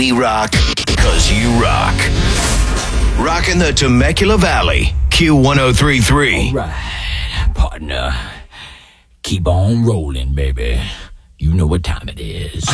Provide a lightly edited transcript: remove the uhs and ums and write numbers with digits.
We rock because you rock. Rocking the Temecula Valley, Q1033. All right, partner. Keep on rolling, baby. You know what time it is.